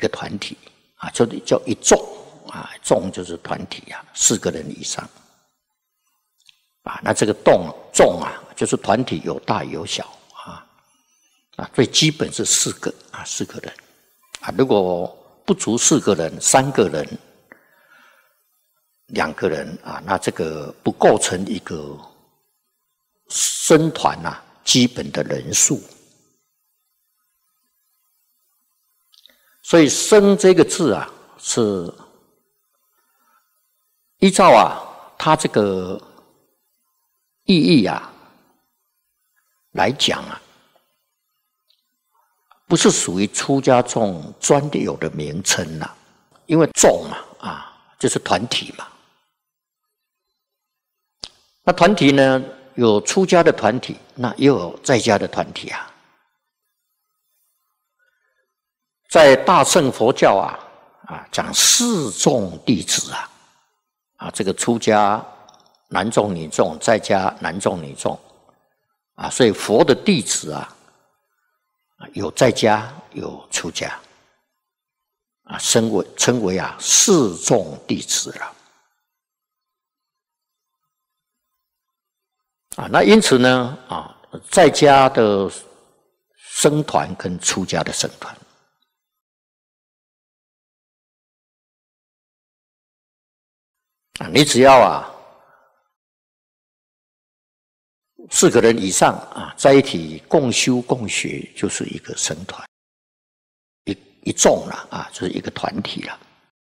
个团体啊，叫一众啊，众就是团体啊，4个人以上啊。那这个众啊，就是团体有大有小啊，最基本是4个啊，4个人啊。如果不足4个人，3个人、2个人啊，那这个不构成一个僧团啊基本的人数。所以僧这个字啊，是依照啊它这个意义啊来讲啊，不是属于出家众专有的名称啦，因为众嘛啊就是团体嘛。那团体呢，有出家的团体，那也有在家的团体啊。在大乘佛教讲4众弟子啊，这个出家男众女众，在家男众女众啊，所以佛的弟子有在家有出家啊，称为4众弟子了啊。那因此呢在家的僧团跟出家的僧团你只要4个人以上在一起共修共学，就是一个僧团，一众了就是一个团体了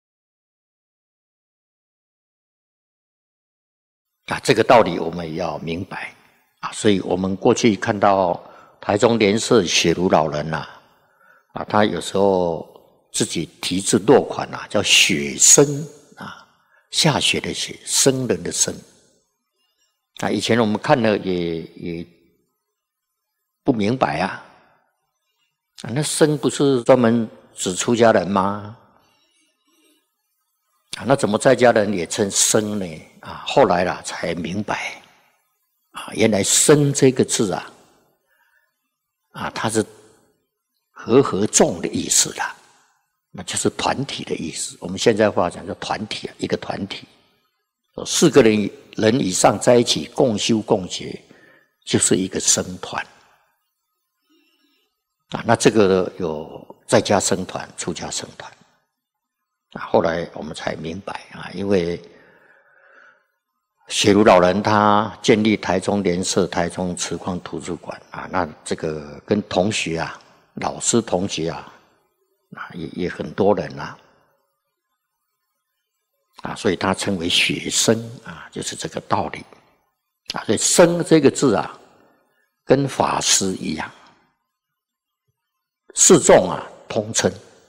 这个道理我们也要明白所以我们过去看到台中莲社雪如老人他有时候自己题字落款叫雪僧下雪的雪，僧人的僧以前我们看了也不明白那僧不是专门指出家人吗？那怎么在家人也称僧呢？后来才明白原来僧这个字它是和众的意思啦，那就是团体的意思。我们现在话讲叫团体一个团体，4个人以上在一起共修共学，就是一个僧团那这个有在家僧团、出家僧团后来我们才明白因为雪如老人他建立台中莲社、台中慈光图书馆那这个跟同学老师同学也很多人所以他称为雪僧就是这个道理所以僧这个字跟法师一样4众通称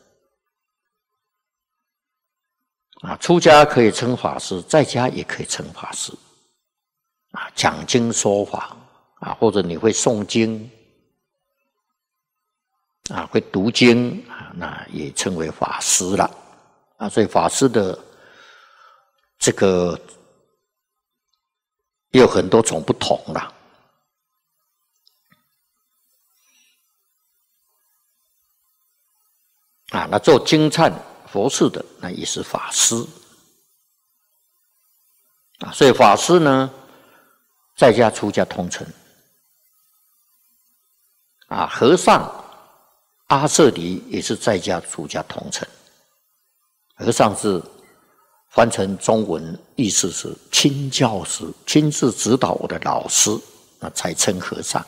出家可以称法师，在家也可以称法师讲经说法或者你会诵经会读经那也称为法师了所以法师的这个也有很多种不同了那做经忏佛事的那也是法师所以法师呢在家出家通称和尚阿舍离也是在家出家通称，和尚是翻成中文意思是亲教师，亲自指导我的老师，那才称和尚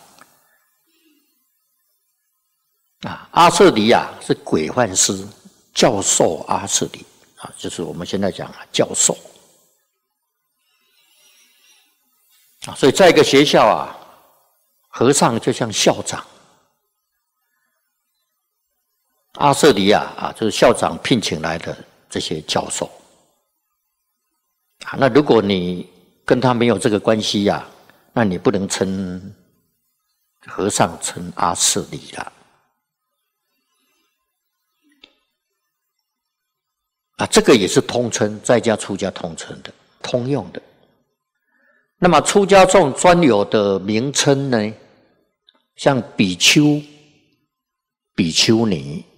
阿舍离是规范师，教授阿舍离就是我们现在讲教授所以在一个学校和尚就像校长，阿舍离就是校长聘请来的这些教授那如果你跟他没有这个关系那你不能称和尚，称阿舍离了这个也是通称，在家出家通称的，通用的。那么出家众专有的名称呢，像比丘、比丘尼